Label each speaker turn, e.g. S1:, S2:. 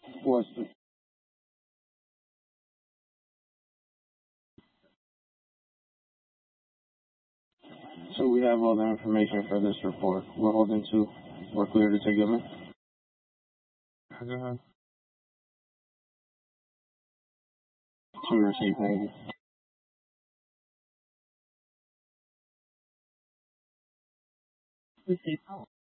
S1: Was so we have all the information for this report. We're holding two. We're clear to take them in. Go ahead. To receive, thank you.